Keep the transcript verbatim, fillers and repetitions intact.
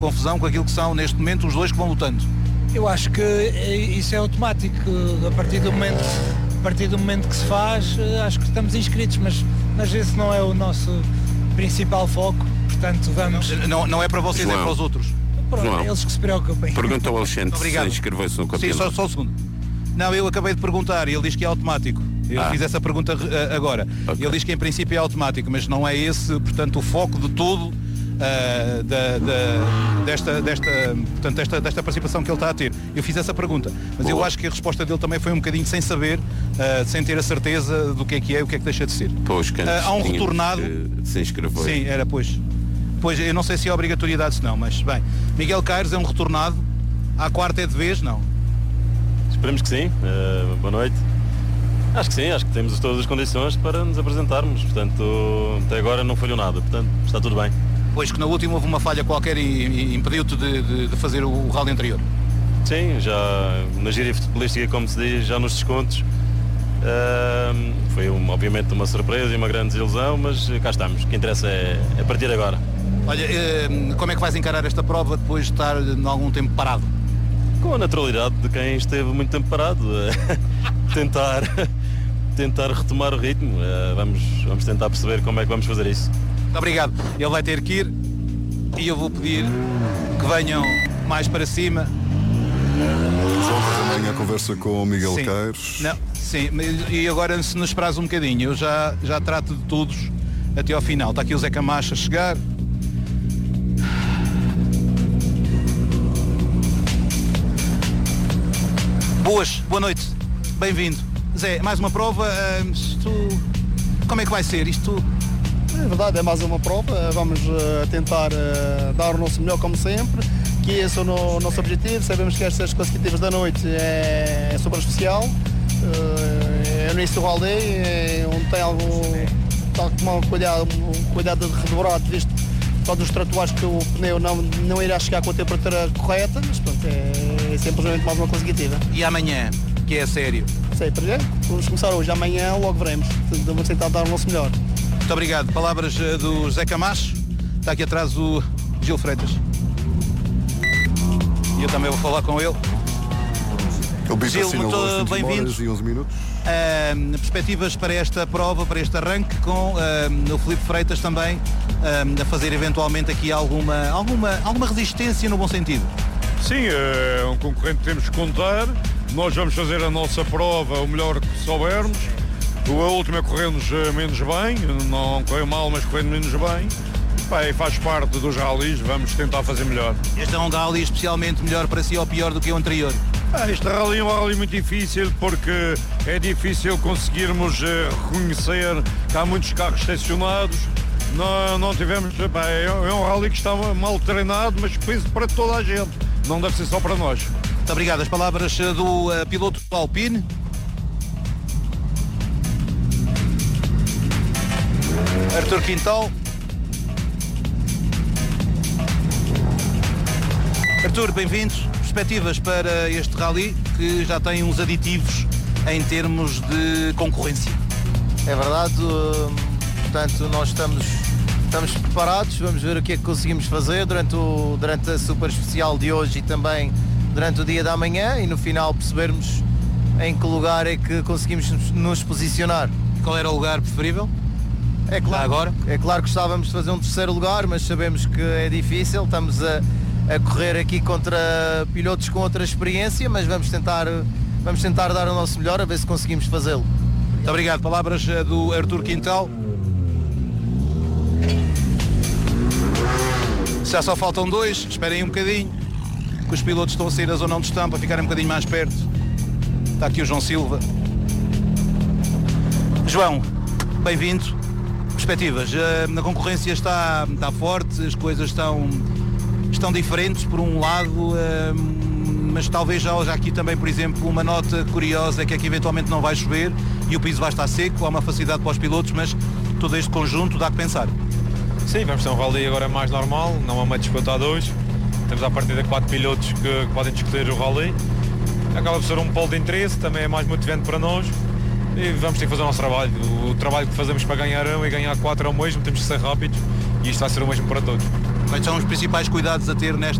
confusão com aquilo que são neste momento os dois que vão lutando? Eu acho que isso é automático, a partir do momento, a partir do momento que se faz, acho que estamos inscritos, mas, mas esse não é o nosso principal foco, portanto vamos... Não, não é para vocês, João. é para os outros. Para João. eles que se preocupem. Pergunta ao Alexandre Obrigado. se inscreveu-se no Sim, campeonato. só, só um segundo. Não, eu acabei de perguntar e ele diz que é automático. Eu Ah. fiz essa pergunta uh, agora. Ok. Ele diz que em princípio é automático, mas não é esse, portanto, o foco de tudo uh, da, da, desta, desta, portanto, desta, desta participação que ele está a ter. Eu fiz essa pergunta, mas Boa. eu acho que a resposta dele também foi um bocadinho sem saber, uh, sem ter a certeza do que é que é e o que é que deixa de ser. Pois, que antes Ah, há um tínhamos retornado. que se inscrever. Sim, era pois. Pois, eu não sei se é obrigatoriedade se não, mas bem. Miguel Caires é um retornado, à quarta é de vez, não? Esperemos que sim. Uh, boa noite. Acho que sim, acho que temos todas as condições para nos apresentarmos. Portanto, até agora não falhou nada. Portanto, está tudo bem. Pois que na última houve uma falha qualquer e, e impediu-te de, de, de fazer o, o rally anterior. Sim, já na gíria futebolística, como se diz, já nos descontos. Uh, foi um, obviamente uma surpresa e uma grande desilusão, mas cá estamos. O que interessa é, é partir agora. Olha, eh, como é que vais encarar esta prova depois de estar em algum tempo parado? Com a naturalidade de quem esteve muito tempo parado. tentar, tentar retomar o ritmo. Uh, vamos, vamos tentar perceber como é que vamos fazer isso. Muito obrigado. Ele vai ter que ir e eu vou pedir que venham mais para cima. João faz amanhã a conversa com o Miguel Sim. Caires. Não, sim, mas- e agora se nos esperas um bocadinho, eu já, já trato de todos até ao final. Está aqui o Zé Camacho a chegar. Boas, boa noite, bem-vindo. Zé, mais uma prova, ah, isto, como é que vai ser? Isto, É verdade, é mais uma prova, vamos eh, tentar eh, dar o nosso melhor como sempre, que esse é o no- nosso objetivo. Sabemos que estas consecutivas da noite é, é super especial, eh, é no início do rally, é onde tem algum, tal que tomar um cuidado, um cuidado redobrado, visto todos os tratuagens que o pneu não, não irá chegar com a temperatura correta, mas pronto, é, é simplesmente mais uma consecutiva. e amanhã, que é sério. Sei, para já, vamos começar hoje, amanhã logo veremos, Portanto, vamos tentar dar o nosso melhor. Muito obrigado. Palavras eh, do Zé Camacho. Está aqui atrás o Gil Freitas. E eu também vou falar com ele. Ele bico Gil, assinalou muito as vinte e uma bem-vindo. horas e onze minutos. Ahm, perspectivas para esta prova, para este arranque, com ahm, o Filipe Freitas também ahm, a fazer eventualmente aqui alguma, alguma, alguma resistência no bom sentido. Sim, é um concorrente que temos que contar. Nós vamos fazer a nossa prova o melhor que soubermos. A última corremos eh, menos bem, não correu mal, mas correndo menos bem. Pá, e faz parte dos rallies, vamos tentar fazer melhor. Este é um rally especialmente melhor para si ou pior do que o anterior? Ah, este rally é um rally muito difícil porque é difícil conseguirmos eh, reconhecer que há muitos carros estacionados. Não, não tivemos. Pá, é, é um rally que está mal treinado, mas penso para toda a gente. Não deve ser só para nós. Muito obrigado. As palavras eh, do eh, piloto do Alpine. Arthur Quintal. Arthur, bem-vindos. Perspectivas para este rally que já tem uns aditivos em termos de concorrência. É verdade, uh, portanto nós estamos, estamos preparados, vamos ver o que é que conseguimos fazer durante, o, durante a super especial de hoje e também durante o dia da manhã e no final percebermos em que lugar é que conseguimos nos- nos posicionar. Qual era o lugar preferível? É claro, agora? é claro que gostávamos de fazer um terceiro lugar, mas sabemos que é difícil, estamos a, a correr aqui contra pilotos com outra experiência, mas vamos tentar, vamos tentar dar o nosso melhor a ver se conseguimos fazê-lo. Muito obrigado. Palavras eh, do Arthur Quintal. Já só faltam dois, esperem um bocadinho, que os pilotos estão a sair da zona onde estão para ficarem um bocadinho mais perto. Está aqui o João Silva. João, bem-vindo. Perspectivas, eh, a concorrência está, está forte, as coisas estão, estão diferentes por um lado, eh, mas talvez já haja aqui também, por exemplo, uma nota curiosa, que é que eventualmente não vai chover e o piso vai estar seco, há uma facilidade para os pilotos, mas todo este conjunto dá que pensar. Sim, vamos ter um rally agora mais normal, não há uma disputa a dois. Temos à partida quatro pilotos que, que podem discutir o rally. Acaba por ser um polo de interesse, também é mais motivante para nós. E vamos ter que fazer o nosso trabalho. O trabalho que fazemos para ganhar um e ganhar quatro é o mesmo, temos que ser rápidos e isto vai ser o mesmo para todos. Quais são os principais cuidados a ter nesta